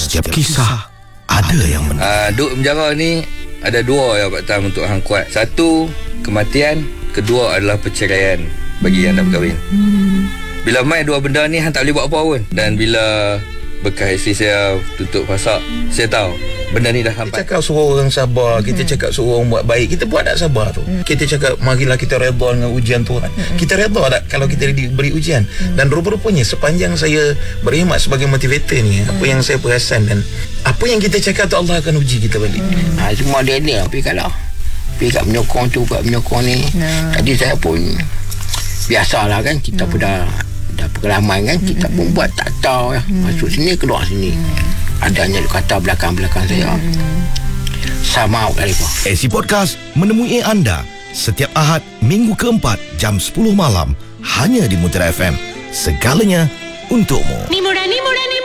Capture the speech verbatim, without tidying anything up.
setiap kisah ada yang menarik. Uh, duduk penjara ni ada dua yang fakta untuk hang kuat. Satu, kematian. Kedua adalah perceraian bagi yang dah berkahwin. hmm. Bila main dua benda ni, hang tak boleh buat apa pun. Dan bila bekas isteri saya tutup pasak, saya tahu benda ni dah hampat. Kita cakap suruh orang sabar, kita hmm. cakap suruh orang buat baik, kita buat tak sabar tu. hmm. Kita cakap marilah kita redha dengan ujian Tuhan. hmm. Kita redha tak kalau kita diberi ujian. hmm. Dan rupa-rupanya sepanjang saya berkhidmat sebagai motivator ni, hmm. apa yang saya perasan dan apa yang kita cakap tu, Allah akan uji kita balik. hmm. ha, Semua dia ni tapi kalau pergi kat penyokong tu, kat penyokong ni. nah. Tadi saya pun biasalah kan, kita hmm. pun dah dah pengalaman kan, kita pun buat tak tahu ya. hmm. Masuk sini, keluar sini. hmm. Adanya kata belakang-belakang saya. hmm. Sama kali pun. A C Podcast menemui anda setiap Ahad minggu keempat jam sepuluh malam hanya di Mutiara F M. Segalanya untukmu. Ni murah, ni murah, ni